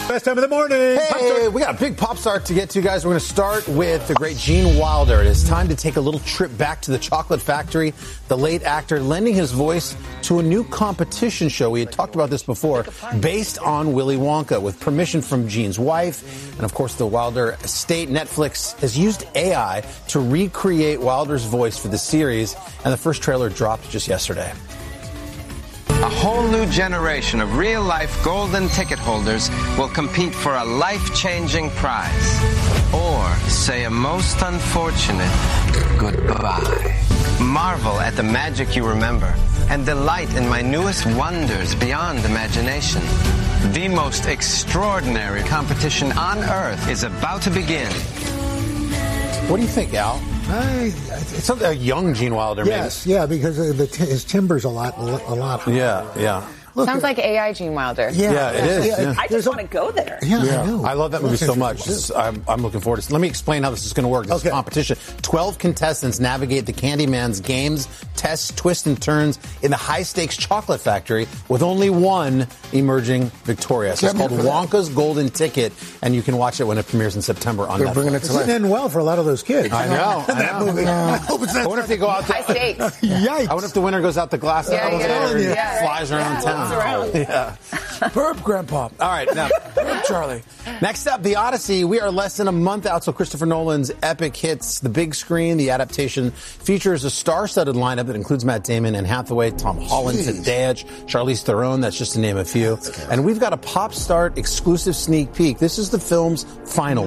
Best time of the morning. Hey, we got a big pop start to get to, guys. We're going to start with the great Gene Wilder. It is time to take a little trip back to the chocolate factory. The late actor lending his voice to a new competition show. We had talked about this before, based on Willy Wonka, with permission from Gene's wife. And, of course, the Wilder estate. Netflix has used AI to recreate Wilder's voice for the series. And the first trailer dropped just yesterday. A whole new generation of real-life golden ticket holders will compete for a life-changing prize. Or say a most unfortunate goodbye. Marvel at the magic you remember and delight in my newest wonders beyond imagination. The most extraordinary competition on Earth is about to begin. What do you think, Al? It's a young Gene Wilder, maybe. Yes, yeah, because his timber's a lot. Yeah. Look, sounds like AI Gene Wilder. Yeah, it is. Yeah. I just want to go there. Yeah, I know. I love that movie so much. I'm looking forward to it. Let me explain how this is going to work. This is a competition. 12 contestants navigate the Candyman's games, tests, twists, and turns in the high-stakes chocolate factory with only one emerging victorious. It's called Wonka's Golden Ticket, and you can watch it when it premieres in September on Netflix. Bringing it to life. It's end well for a lot of those kids. I know. That movie. I wonder if they go out there. High stakes. Yikes. I wonder if the winner goes out the glass and flies around town. Yeah. Burp, Grandpa. All right, now, Burp, Charlie. Next up, The Odyssey. We are less than a month out, so Christopher Nolan's epic hits the big screen. The adaptation features a star-studded lineup that includes Matt Damon, Anne Hathaway, Tom Holland, Zendaya, Charlize Theron. That's just to name a few. And we've got a Pop Start exclusive sneak peek. This is the film's final